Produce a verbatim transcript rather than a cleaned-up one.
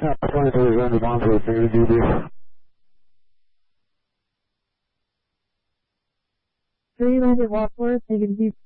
Uh, twenty-three is under bond for the G B. three hundred Wadsworth, negative